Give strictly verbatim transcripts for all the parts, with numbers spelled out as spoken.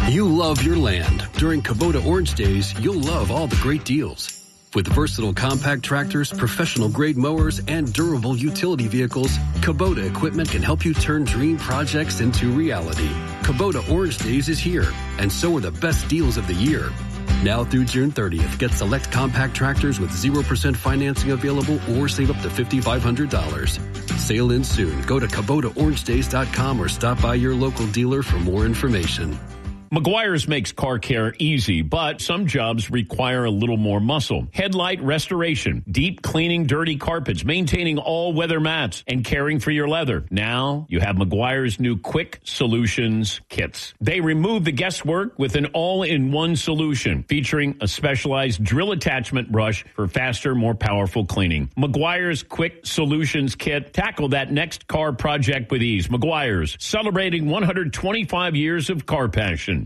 You love your land. During Kubota Orange Days, you'll love all the great deals. With versatile compact tractors, professional-grade mowers, and durable utility vehicles, Kubota equipment can help you turn dream projects into reality. Kubota Orange Days is here, and so are the best deals of the year. Now through June thirtieth, get select compact tractors with zero percent financing available or save up to five thousand five hundred dollars. Sale ends soon. Go to Kubota Orange Days dot com or stop by your local dealer for more information. Meguiar's makes car care easy, but some jobs require a little more muscle. Headlight restoration, deep cleaning dirty carpets, maintaining all weather mats, and caring for your leather. Now you have Meguiar's new Quick Solutions kits. They remove the guesswork with an all-in-one solution featuring a specialized drill attachment brush for faster, more powerful cleaning. Meguiar's Quick Solutions kit. Tackle that next car project with ease. Meguiar's, celebrating one hundred twenty-five years of car passion.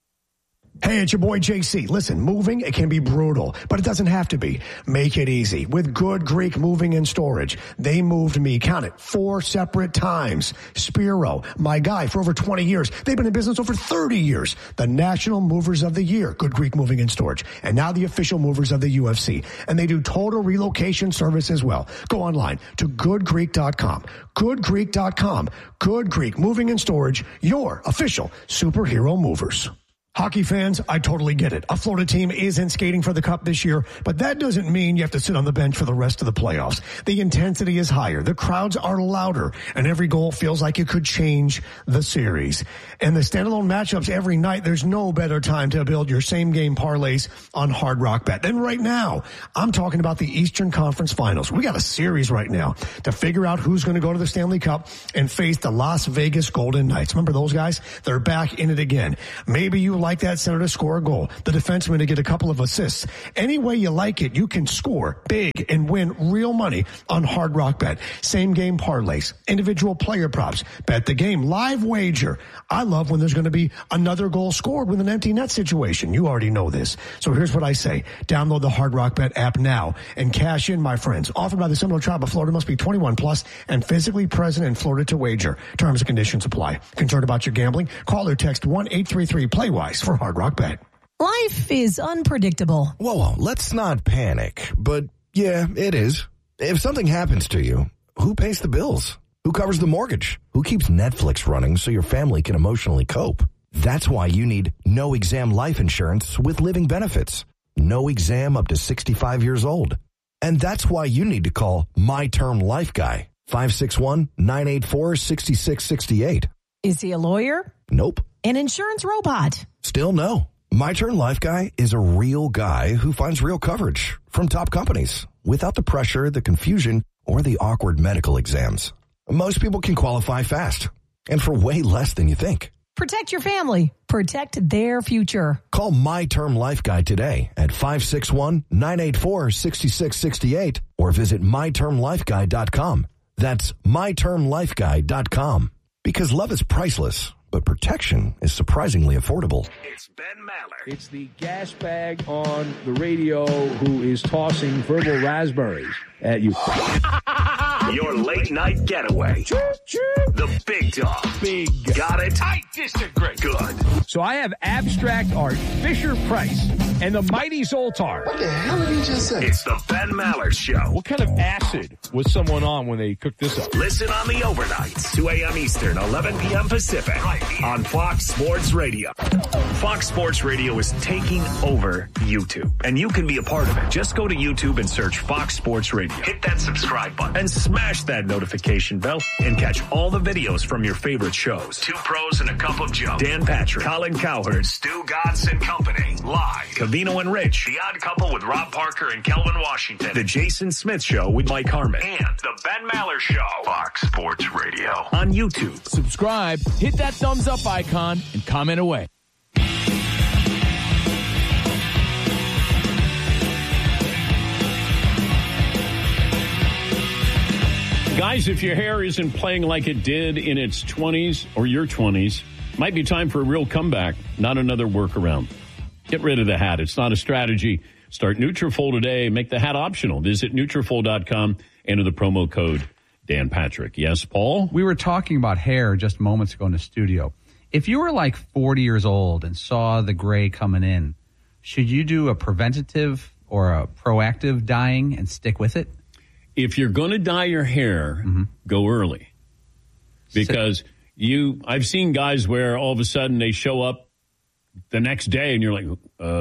Hey, it's your boy J C. Listen, moving, it can be brutal, but it doesn't have to be. Make it easy with Good Greek Moving and Storage. They moved me, count it, four separate times. Spiro, my guy for over twenty years. They've been in business over thirty years. The National Movers of the Year, Good Greek Moving and Storage. And now the official movers of the U F C. And they do total relocation service as well. Go online to good greek dot com. good greek dot com. Good Greek Moving and Storage, your official superhero movers. Hockey fans, I totally get it. A Florida team isn't skating for the cup this year, but that doesn't mean you have to sit on the bench for the rest of the playoffs. The intensity is higher, the crowds are louder, and every goal feels like it could change the series. And the standalone matchups every night, there's no better time to build your same-game parlays on Hard Rock Bet than right now. I'm talking about the Eastern Conference Finals. We got a series right now to figure out who's going to go to the Stanley Cup and face the Las Vegas Golden Knights. Remember those guys? They're back in it again. Maybe you like that center to score a goal, the defenseman to get a couple of assists. Any way you like it, you can score big and win real money on Hard Rock Bet. Same game parlays, individual player props, bet the game, live wager. I love when there's going to be another goal scored with an empty net situation. You already know this. So here's what I say. Download the Hard Rock Bet app now and cash in, my friends. Offered by the Seminole Tribe of Florida. Must be twenty-one plus and physically present in Florida to wager. Terms and conditions apply. Concerned about your gambling? Call or text one eight three three play wise for Hard Rock Bet. Life is unpredictable. Whoa, whoa, let's not panic. But yeah, it is. If something happens to you, who pays the bills? Who covers the mortgage? Who keeps Netflix running so your family can emotionally cope? That's why you need No Exam Life Insurance with Living Benefits. No exam up to sixty-five years old. And that's why you need to call My Term Life Guy, five six one, nine eight four, six six six eight. Is he a lawyer? Nope. An insurance robot? Still no. My Term Life Guy is a real guy who finds real coverage from top companies without the pressure, the confusion, or the awkward medical exams. Most people can qualify fast and for way less than you think. Protect your family. Protect their future. Call My Term Life Guy today at five six one, nine eight four, six six six eight or visit my term life guy dot com. That's my term life guy dot com. Because love is priceless, but protection is surprisingly affordable. It's Ben Maller. It's the gas bag on the radio who is tossing verbal raspberries at you. Your late night getaway. The big dog. Big. Got it? I disagree. Good. So I have abstract art, Fisher Price, and the Mighty Zoltar. What the hell did he just say? It's the Ben Maller Show. What kind of acid was someone on when they cooked this up? Listen on the overnights, two a.m. Eastern, eleven p.m. Pacific, right on Fox Sports Radio. Fox Sports Radio is taking over YouTube, and you can be a part of it. Just go to YouTube and search Fox Sports Radio. Hit that subscribe button and smash that notification bell and catch all the videos from your favorite shows. Two Pros and a Cup of Joe. Dan Patrick, Colin Cowherd, Stu Godson Company. Live. Cavino and Rich. The Odd Couple with Rob Parker and Kelvin Washington. The Jason Smith Show with Mike Harmon. And the Ben Maller Show. Fox Sports Radio. On YouTube. Subscribe, hit that thumbs up icon, and comment away. Guys, if your hair isn't playing like it did in its twenties or your twenties, might be time for a real comeback, not another workaround. Get rid of the hat. It's not a strategy. Start Nutrafol today. Make the hat optional. Visit Nutrafol dot com. Enter the promo code Dan Patrick. Yes, Paul? We were talking about hair just moments ago in the studio. If you were like forty years old and saw the gray coming in, should you do a preventative or a proactive dyeing and stick with it? If you're going to dye your hair, mm-hmm. go early. Because you, I've seen guys where all of a sudden they show up the next day and you're like,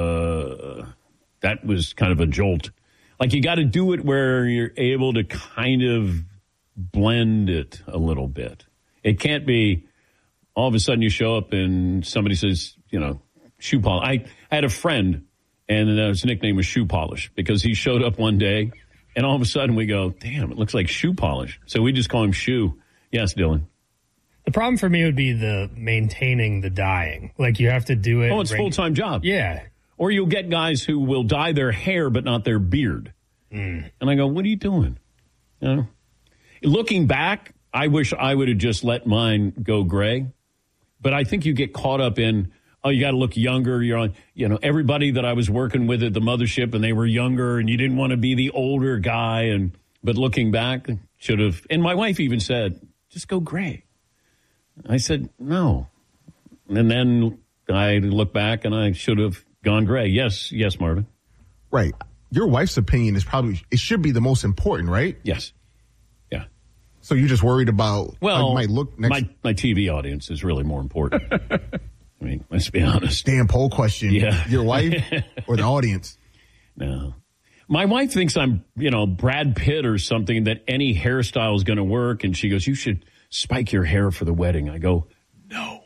uh, that was kind of a jolt. Like you got to do it where you're able to kind of blend it a little bit. It can't be all of a sudden you show up and somebody says, you know, shoe polish. I, I had a friend and his nickname was Shoe Polish because he showed up one day and all of a sudden we go, damn, it looks like shoe polish. So we just call him Shoe. Yes, Dylan. The problem for me would be the maintaining the dyeing. Like you have to do it. Oh, it's a full-time job. Yeah. Or you'll get guys who will dye their hair but not their beard. Mm. And I go, what are you doing? You know? Looking back, I wish I would have just let mine go gray. But I think you get caught up in, oh, you got to look younger. You're on, you know, everybody that I was working with at the mothership and they were younger and you didn't want to be the older guy. And but looking back, should have. And my wife even said, just go gray. I said, no. And then I look back and I should have gone gray. Yes. Yes, Marvin. Right. Your wife's opinion is probably, it should be the most important, right? Yes. Yeah. So you're just worried about well, how you might look next. My, my T V audience is really more important. I mean, let's be honest. Damn poll question. Yeah. Your wife or the audience? No. My wife thinks I'm, you know, Brad Pitt or something, that any hairstyle is going to work. And she goes, you should spike your hair for the wedding. I go, no,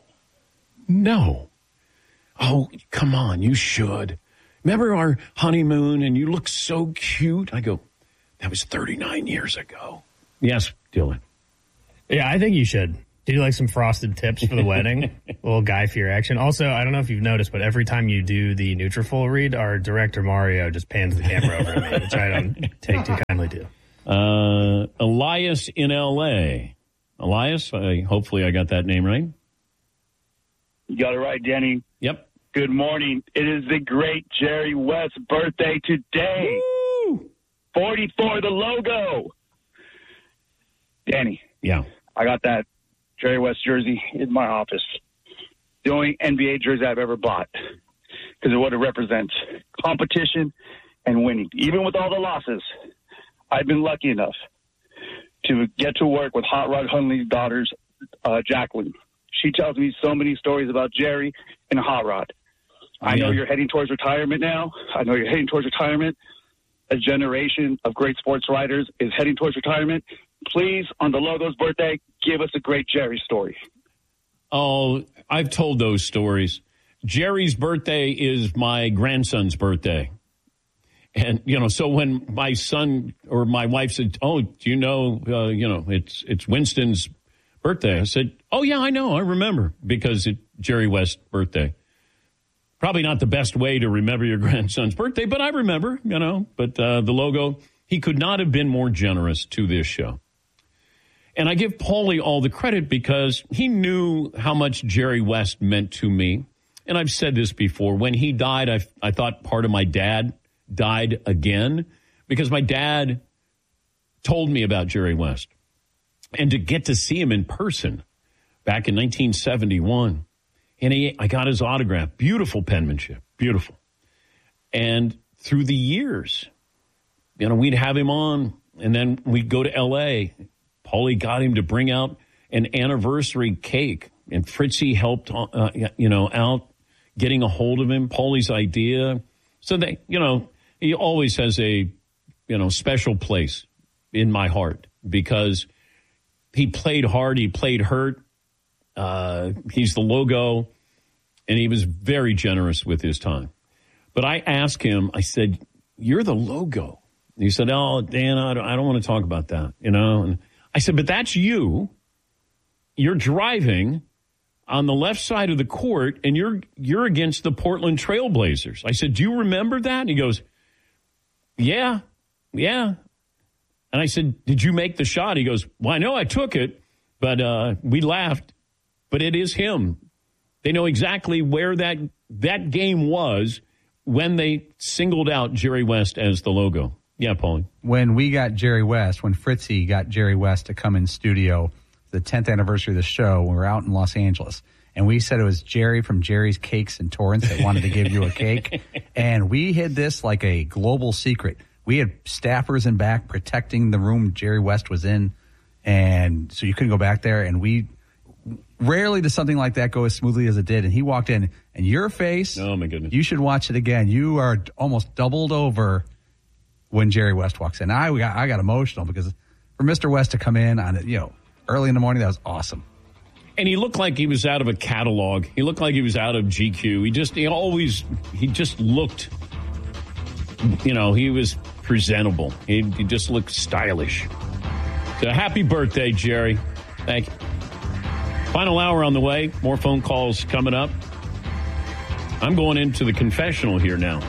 no. Oh, come on, you should. Remember our honeymoon and you look so cute? I go, that was thirty-nine years ago. Yes, Dylan. Yeah, I think you should. Do like some frosted tips for the wedding. A little Guy Fieri action. Also, I don't know if you've noticed, but every time you do the Nutrafol read, our director Mario just pans the camera over to me, which I don't take too kindly to. Uh, Elias in L A Elias, I, hopefully I got that name right. You got it right, Denny. Yep. Good morning. It is the great Jerry West's birthday today. Woo! forty-four, the logo. Danny. Yeah. I got that Jerry West jersey in my office. The only N B A jersey I've ever bought because of what it represents. Competition and winning. Even with all the losses, I've been lucky enough to get to work with Hot Rod Hundley's daughter's uh, Jacqueline. She tells me so many stories about Jerry and Hot Rod. I know you're heading towards retirement now. I know you're heading towards retirement. A generation of great sports writers is heading towards retirement. Please, on the logo's birthday, give us a great Jerry story. Oh, I've told those stories. Jerry's birthday is my grandson's birthday. And, you know, so when my son or my wife said, oh, do you know, uh, you know, it's it's Winston's birthday. I said, oh, yeah, I know. I remember because it's Jerry West's birthday. Probably not the best way to remember your grandson's birthday, but I remember, you know, but uh, the logo, he could not have been more generous to this show. And I give Paulie all the credit because he knew how much Jerry West meant to me. And I've said this before. When he died, I, I thought part of my dad died again because my dad told me about Jerry West. And to get to see him in person back in nineteen seventy-one, and he, I got his autograph. Beautiful penmanship. Beautiful. And through the years, you know, we'd have him on, and then we'd go to L A Paulie got him to bring out an anniversary cake, and Fritzy helped, uh, you know, out getting a hold of him. Paulie's idea. So they, you know, he always has a, you know, special place in my heart because he played hard. He played hurt. Uh, he's the logo, and he was very generous with his time. But I asked him, I said, you're the logo. And he said, oh, Dan, I don't, I don't want to talk about that, you know. And I said, but that's you. You're driving on the left side of the court, and you're you're against the Portland Trailblazers. I said, do you remember that? And he goes, yeah, yeah. And I said, did you make the shot? He goes, well, I know I took it, but uh, we laughed. But it is him. They know exactly where that that game was when they singled out Jerry West as the logo. Yeah, Paulie. When we got Jerry West, when Fritzy got Jerry West to come in studio, the tenth anniversary of the show, we were out in Los Angeles. and we said it was Jerry from Jerry's Cakes in Torrance that wanted to give you a cake. And we hid this like a global secret. We had staffers in back protecting the room Jerry West was in, and so you couldn't go back there. And we rarely does something like that go as smoothly as it did. And he walked in, and your face, oh my goodness, you should watch it again. You are almost doubled over when Jerry West walks in. I got I got emotional because for Mister West to come in on, you know, early in the morning, that was awesome. And he looked like he was out of a catalog. He looked like he was out of G Q. He just, he always, he just looked, you know, he was presentable. He, he just looked stylish. So happy birthday, Jerry. Thank you. Final hour on the way. More phone calls coming up. I'm going into the confessional here now.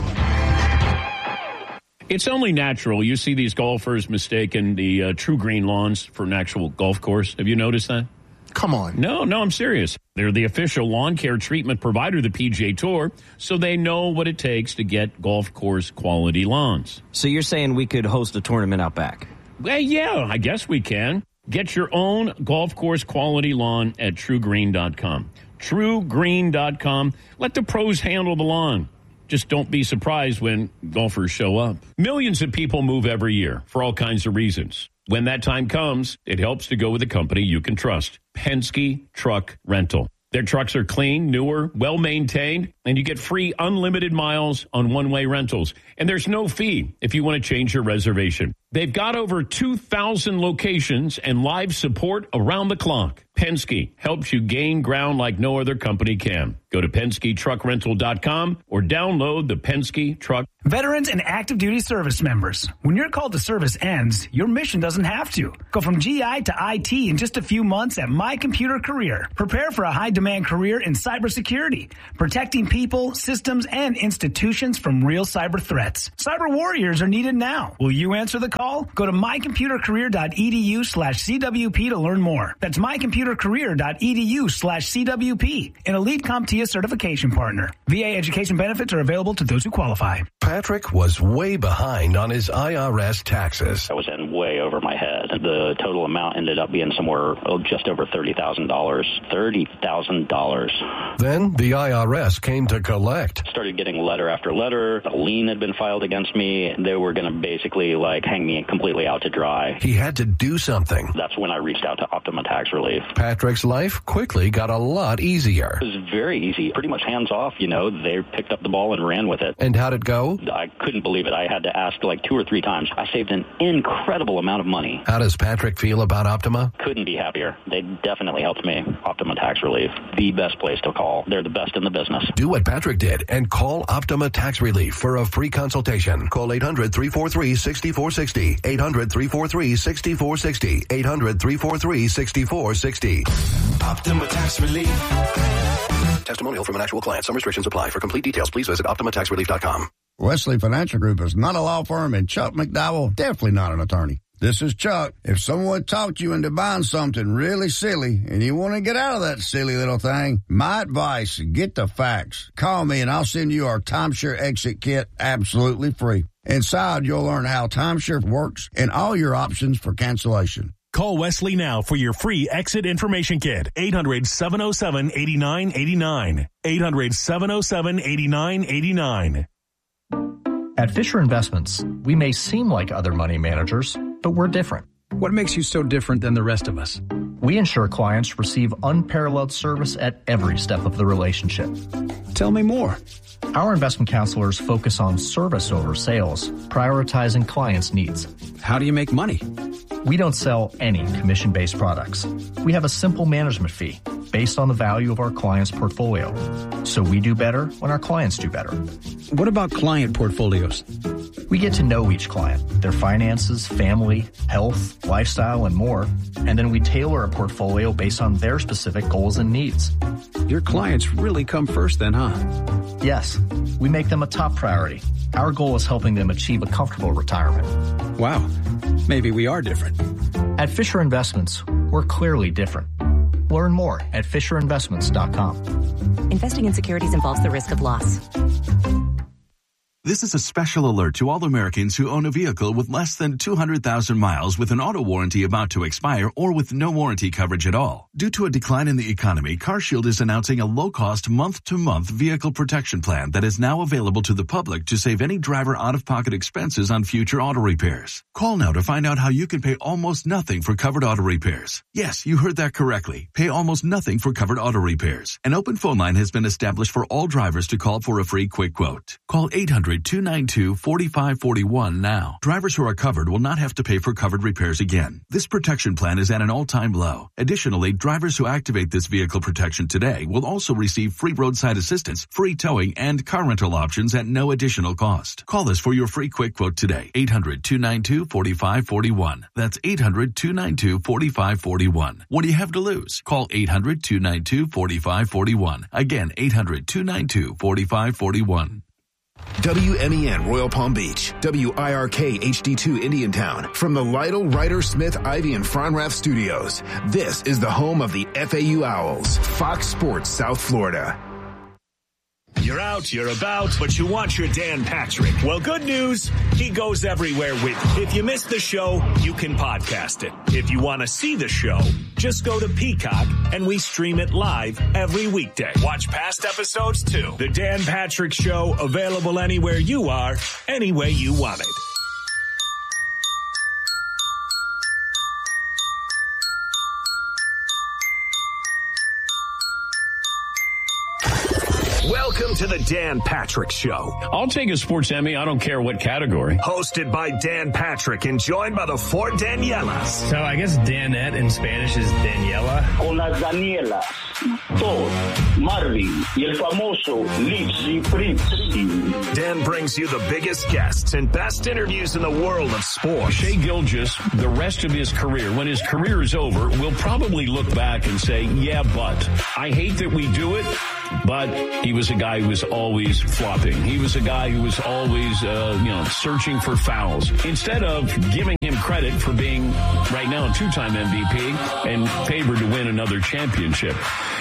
It's only natural. You see these golfers mistaking the uh, True Green lawns for an actual golf course. Have you noticed that? Come on. No, no, I'm serious. They're the official lawn care treatment provider of the P G A Tour, so they know what it takes to get golf course quality lawns. So you're saying we could host a tournament out back? Well, yeah, I guess we can. Get your own golf course quality lawn at true green dot com. true green dot com. Let the pros handle the lawn. Just don't be surprised when golfers show up. Millions of people move every year for all kinds of reasons. When that time comes, it helps to go with a company you can trust. Penske Truck Rental. Their trucks are clean, newer, well-maintained, and you get free unlimited miles on one-way rentals. And there's no fee if you want to change your reservation. They've got over two thousand locations and live support around the clock. Penske helps you gain ground like no other company can. Go to Penske Truck Rental dot com or download the Penske Truck. Veterans and active duty service members. When your call to service ends, your mission doesn't have to. Go from G I to I T in just a few months at My Computer Career. Prepare for a high-demand career in cybersecurity, protecting people, systems, and institutions from real cyber threats. Cyber warriors are needed now. Will you answer the call? Go to my computer career dot e d u slash C W P to learn more. That's my computer career dot e d u slash C W P, an elite CompTIA certification partner. V A education benefits are available to those who qualify. Patrick was way behind on his I R S taxes. I was in way over my head. The total amount ended up being somewhere oh, just over thirty thousand dollars. thirty thousand dollars. Then the I R S came to collect. Started getting letter after letter. A lien had been filed against me. They were going to basically like hang me completely out to dry. He had to do something. That's when I reached out to Optima Tax Relief. Patrick's life quickly got a lot easier. It was very easy. Pretty much hands off, you know. They picked up the ball and ran with it. And how'd it go? I couldn't believe it. I had to ask like two or three times. I saved an incredible amount of money. How does Patrick feel about Optima? Couldn't be happier. They definitely helped me. Optima Tax Relief, the best place to call. They're the best in the business. Do what Patrick did and call Optima Tax Relief for a free consultation. Call eight hundred, three four three, six four six zero. eight hundred, three four three, six four six zero. eight hundred, three four three, six four six zero. Optima Tax Relief. Testimonial from an actual client. Some restrictions apply. For complete details, please visit optima tax relief dot com. Wesley Financial Group is not a law firm, and Chuck McDowell definitely not an attorney. This is Chuck. If someone talked you into buying something really silly and you want to get out of that silly little thing, my advice, get the facts. Call me and I'll send you our timeshare exit kit absolutely free. Inside, you'll learn how timeshare works and all your options for cancellation. Call Wesley now for your free exit information kit. eight hundred, seven oh seven, eight nine eight nine. eight hundred, seven oh seven, eight nine eight nine. At Fisher Investments, we may seem like other money managers, but we're different. What makes you so different than the rest of us? We ensure clients receive unparalleled service at every step of the relationship. Tell me more. Our investment counselors focus on service over sales, prioritizing clients' needs. How do you make money? We don't sell any commission-based products. We have a simple management fee based on the value of our client's portfolio. So we do better when our clients do better. What about client portfolios? We get to know each client, their finances, family, health, lifestyle, and more, and then we tailor a portfolio based on their specific goals and needs. Your clients really come first then, huh? Yes, we make them a top priority. Our goal is helping them achieve a comfortable retirement. Wow, maybe we are different. At Fisher Investments, we're clearly different. Learn more at fisher investments dot com. Investing in securities involves the risk of loss. This is a special alert to all Americans who own a vehicle with less than two hundred thousand miles with an auto warranty about to expire or with no warranty coverage at all. Due to a decline in the economy, CarShield is announcing a low-cost month-to-month vehicle protection plan that is now available to the public to save any driver out-of-pocket expenses on future auto repairs. Call now to find out how you can pay almost nothing for covered auto repairs. Yes, you heard that correctly. Pay almost nothing for covered auto repairs. An open phone line has been established for all drivers to call for a free quick quote. Call eight hundred, two nine two, four five four one now. Drivers who are covered will not have to pay for covered repairs again. This protection plan is at an all-time low. Additionally, drivers who activate this vehicle protection today will also receive free roadside assistance, free towing, and car rental options at no additional cost. Call us for your free quick quote today. eight hundred, two nine two, four five four one. That's eight hundred, two nine two, four five four one. What do you have to lose? Call eight hundred, two nine two, four five four one. Again, eight hundred, two nine two, four five four one. W M E N Royal Palm Beach, W I R K H D two Indiantown. From the Lytle, Ryder, Smith, Ivy, and Fronrath studios, this is the home of the F A U Owls, Fox Sports South Florida. You're out, you're about, but you want your Dan Patrick. Well, good news, he goes everywhere with you. If you missed the show, you can podcast it. If you want to see the show, just go to Peacock and we stream it live every weekday. Watch past episodes too. The Dan Patrick Show, available anywhere you are, any way you want it. Welcome to the Dan Patrick Show. I'll take a sports Emmy. I don't care what category. Hosted by Dan Patrick and joined by the four Danielas. So I guess Danette in Spanish is Daniela. Con las Danielas, Todd, Marvin, y el famoso Lipsy Fritzy. Dan brings you the biggest guests and best interviews in the world of sports. Shea Gilgeous, the rest of his career, when his career is over, will probably look back and say, yeah, but I hate that we do it. But he was a guy who was always flopping. He was a guy who was always, uh, you know, searching for fouls. Instead of giving him credit for being, right now, a two-time M V P and favored to win another championship.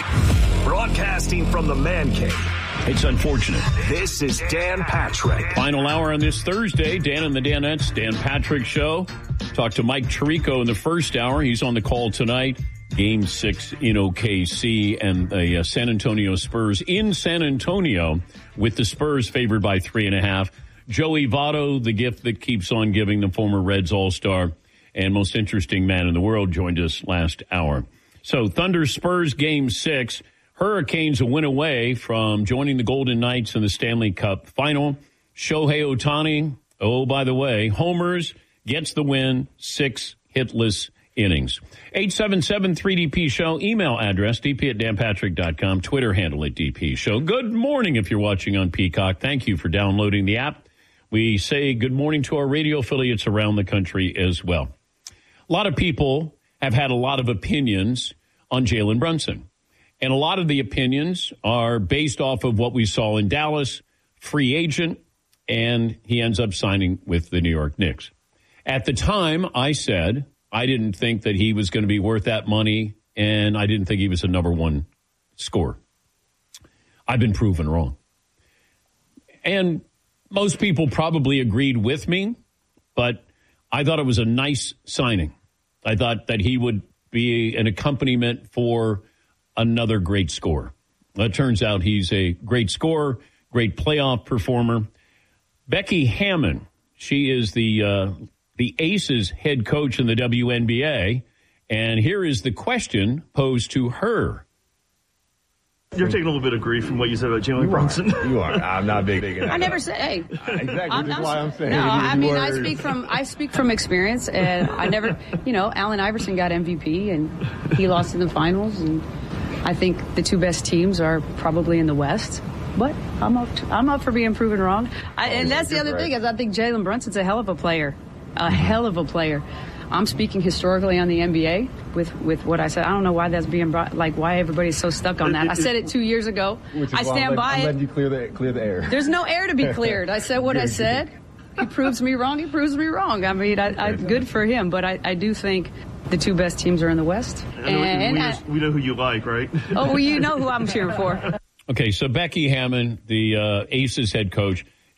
Broadcasting from the Man Cave. It's unfortunate. This is Dan Patrick. Final hour on this Thursday. Dan and the Danettes, Dan Patrick Show. Talked to Mike Tirico in the first hour. He's on the call tonight. Game six in O K C and the uh, San Antonio Spurs in San Antonio with the Spurs favored by three and a half. Joey Votto, the gift that keeps on giving, the former Reds All-Star and most interesting man in the world, joined us last hour. So Thunder Spurs game six. Hurricanes a win away from joining the Golden Knights in the Stanley Cup final. Shohei Ohtani, oh, by the way, homers, gets the win, six hitless innings. eight seven seven three D P Show. Email address, d p at dan patrick dot com. Twitter handle at D P Show. Good morning if you're watching on Peacock. Thank you for downloading the app. We say good morning to our radio affiliates around the country as well. A lot of people have had a lot of opinions on Jalen Brunson. And a lot of the opinions are based off of what we saw in Dallas, free agent, and he ends up signing with the New York Knicks. At the time, I said I didn't think that he was going to be worth that money, and I didn't think he was a number one scorer. I've been proven wrong. And most people probably agreed with me, but I thought it was a nice signing. I thought that he would be an accompaniment for another great scorer. It turns out he's a great scorer, great playoff performer. Becky Hammon, she is the uh, the Aces head coach in the W N B A, and here is the question posed to her. You're taking a little bit of grief from what you said about Jalen Brunson. You are. I'm not big. big I never said, hey. Exactly, I'm, which is I'm, why I'm saying. No, I mean, words. I speak from I speak from experience, and I never, you know, Allen Iverson got M V P, and he lost in the finals, and I think the two best teams are probably in the West. But I'm up. To, I'm up for being proven wrong. I, and that's the other thing is I think Jalen Brunson's a hell of a player, a hell of a player. I'm speaking historically on the N B A with, with what I said. I don't know why that's being brought, like why everybody's so stuck on that. I said it two years ago. I stand by it. I'm letting you clear the, clear the air. There's no air to be cleared. I said what I said. He proves me wrong. He proves me wrong. I mean, I, I, good for him. But I, I do think the two best teams are in the West. And, and we, I, we know who you like, right? Oh, well, you know who I'm cheering for. Okay, so Becky Hammon, the uh, Aces head coach,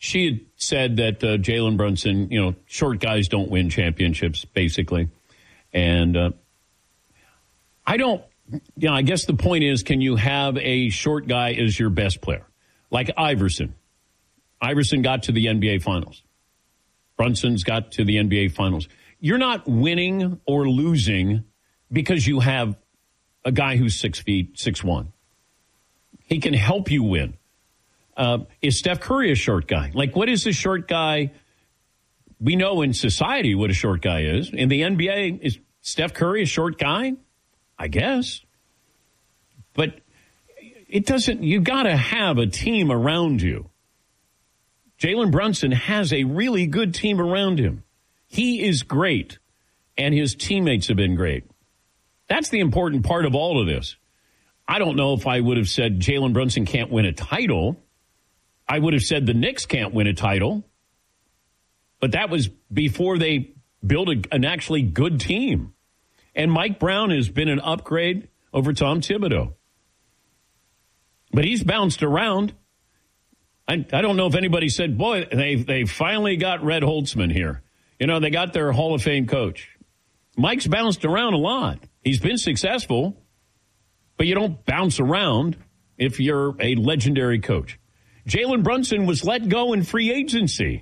she had said that uh, Jalen Brunson, you know, short guys don't win championships, basically. And uh, I don't, you know, I guess the point is, can you have a short guy as your best player? Like Iverson. Iverson got to the N B A Finals. Brunson's got to the N B A Finals. You're not winning or losing because you have a guy who's six feet, six one. He can help you win. Uh, is Steph Curry a short guy? Like, what is a short guy? We know in society what a short guy is. In the N B A, is Steph Curry a short guy? I guess. But it doesn't, you got to have a team around you. Jalen Brunson has a really good team around him. He is great, and his teammates have been great. That's the important part of all of this. I don't know if I would have said Jalen Brunson can't win a title. I would have said the Knicks can't win a title. But that was before they built a, an actually good team. And Mike Brown has been an upgrade over Tom Thibodeau. But he's bounced around. I, I don't know if anybody said, boy, they they finally got Red Holtzman here. You know, they got their Hall of Fame coach. Mike's bounced around a lot. He's been successful, but you don't bounce around if you're a legendary coach. Jalen Brunson was let go in free agency.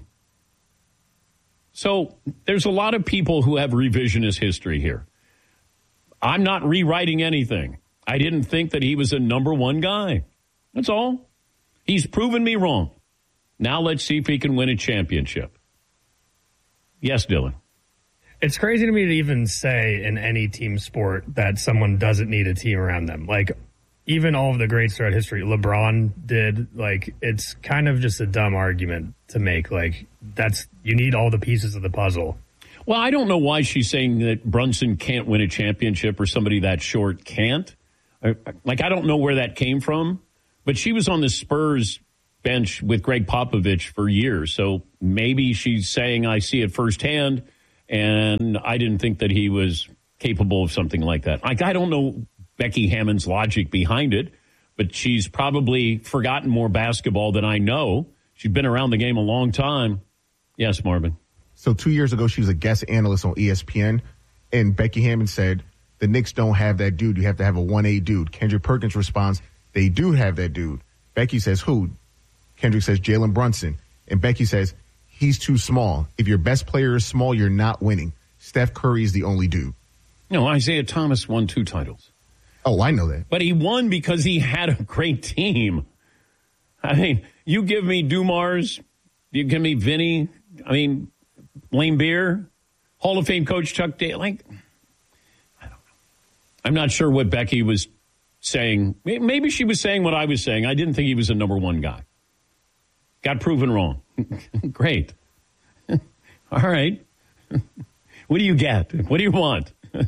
So there's a lot of people who have revisionist history here. I'm not rewriting anything. I didn't think that he was a number one guy. That's all. He's proven me wrong. Now let's see if he can win a championship. Yes, Dylan. It's crazy to me to even say in any team sport that someone doesn't need a team around them. Like, even all of the greats throughout history, LeBron did. Like, it's kind of just a dumb argument to make. Like, that's, you need all the pieces of the puzzle. Well, I don't know why she's saying that Brunson can't win a championship or somebody that short can't. Like, I don't know where that came from, but she was on the Spurs bench with Greg Popovich for years. So maybe she's saying I see it firsthand, and I didn't think that he was capable of something like that. Like, I don't know Becky Hammond's logic behind it, but she's probably forgotten more basketball than I know. She's been around the game a long time. Yes, Marvin. So two years ago, she was a guest analyst on E S P N, and Becky Hammond said, the Knicks don't have that dude. You have to have a one A dude. Kendrick Perkins responds, they do have that dude. Becky says, who? Kendrick says, Jalen Brunson. And Becky says, he's too small. If your best player is small, you're not winning. Steph Curry is the only dude. No, Isaiah Thomas won two titles. Oh, I know that. But he won because he had a great team. I mean, you give me Dumars, you give me Vinny, I mean, Lane Beer, Hall of Fame coach Chuck Daly. Like, I don't know. I'm not sure what Becky was saying. Maybe she was saying what I was saying. I didn't think he was a number one guy. Got proven wrong. Great. All right. What do you get? What do you want?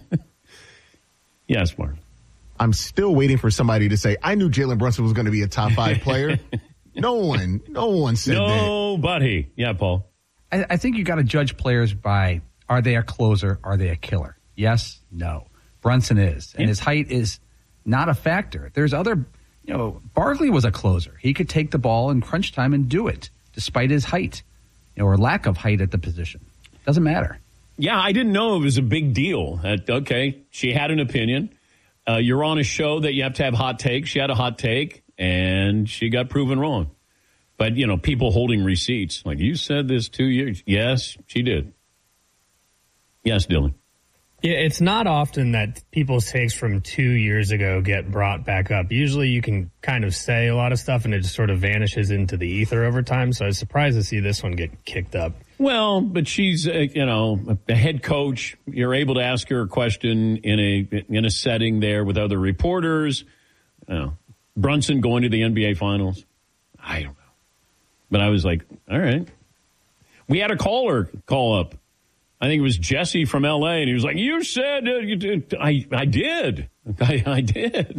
Yes, Mark. I'm still waiting for somebody to say, I knew Jalen Brunson was going to be a top five player. No one, no one said Nobody. that. Nobody. Yeah, Paul. I, I think you got to judge players by, are they a closer? Are they a killer? Yes, no. Brunson is. And yeah. His height is not a factor. There's other, you know, Barkley was a closer. He could take the ball in crunch time and do it, despite his height, you know, or lack of height at the position. Doesn't matter. Yeah, I didn't know it was a big deal. Uh, okay, she had an opinion. Uh, you're on a show that you have to have hot takes. She had a hot take, and she got proven wrong. But, you know, people holding receipts. Like, you said this two years. Yes, she did. Yes, Dylan. Yeah, it's not often that people's takes from two years ago get brought back up. Usually you can kind of say a lot of stuff, and it just sort of vanishes into the ether over time. So I was surprised to see this one get kicked up. Well, but she's, uh, you know, a head coach. You're able to ask her a question in a in a setting there with other reporters. You know, Brunson going to the N B A Finals. I don't know. But I was like, all right. We had a caller call up. I think it was Jesse from L A, and he was like, you said, uh, you did. I, I did. I, I did.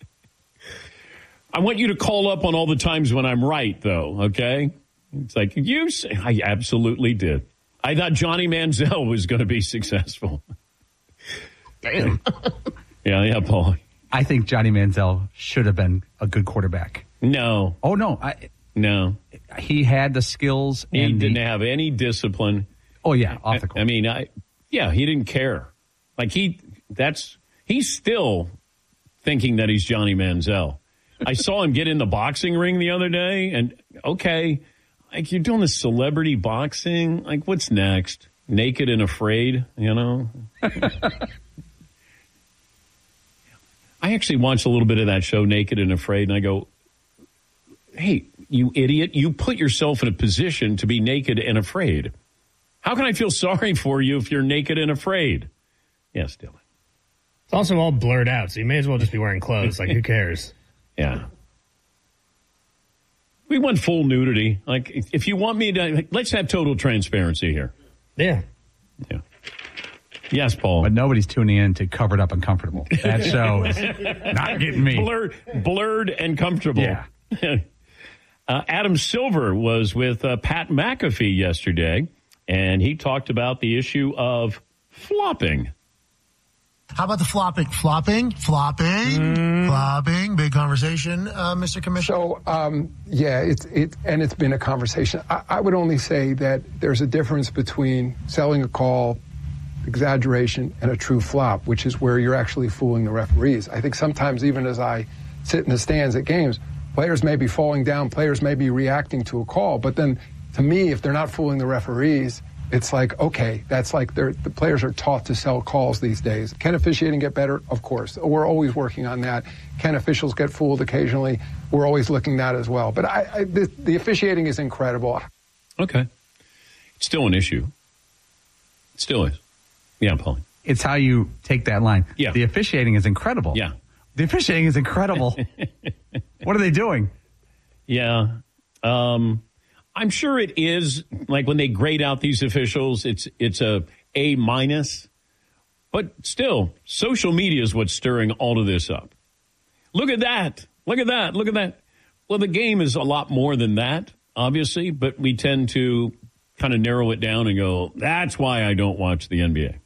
I want you to call up on all the times when I'm right, though, okay? It's like, you say, I absolutely did. I thought Johnny Manziel was going to be successful. Damn. yeah, yeah, Paul. I think Johnny Manziel should have been a good quarterback. No. Oh, no. I No. He had the skills. He and didn't the, have any discipline. Oh, yeah, off the court. I, I mean, I, yeah, he didn't care. Like, he, that's, he's still thinking that he's Johnny Manziel. I saw him get in the boxing ring the other day, and, okay, like, you're doing this celebrity boxing. Like, what's next? Naked and Afraid, you know? I actually watched a little bit of that show, Naked and Afraid, and I go, hey, you idiot, you put yourself in a position to be naked and afraid. How can I feel sorry for you if you're naked and afraid? Yes, Dylan. It's also all blurred out, so you may as well just be wearing clothes. Like, who cares? Yeah. We want full nudity. Like, if you want me to, like, let's have total transparency here. Yeah. Yeah. Yes, Paul. But nobody's tuning in to Covered Up and Comfortable. That show is not getting me. Blurred, blurred and comfortable. Yeah. uh, Adam Silver was with uh, Pat McAfee yesterday, and he talked about the issue of flopping. How about the flopping? Flopping? Flopping? Mm. Flopping? Big conversation, uh, Mister Commissioner? So, um, yeah, it's, it, and it's been a conversation. I, I would only say that there's a difference between selling a call, exaggeration, and a true flop, which is where you're actually fooling the referees. I think sometimes, even as I sit in the stands at games, players may be falling down, players may be reacting to a call, but then to me, if they're not fooling the referees, it's like, okay, that's like they're, the players are taught to sell calls these days. Can officiating get better? Of course. We're always working on that. Can officials get fooled occasionally? We're always looking at that as well. But I, I, the, the officiating is incredible. Okay. It's still an issue. It still is. Yeah, Paul. It's how you take that line. Yeah. The officiating is incredible. Yeah. The officiating is incredible. What are they doing? Yeah. Um, I'm sure it is, like when they grade out these officials, it's it's a A minus. But still, social media is what's stirring all of this up. Look at that. Look at that. Look at that. Well, the game is a lot more than that, obviously, but we tend to kind of narrow it down and go, that's why I don't watch the N B A.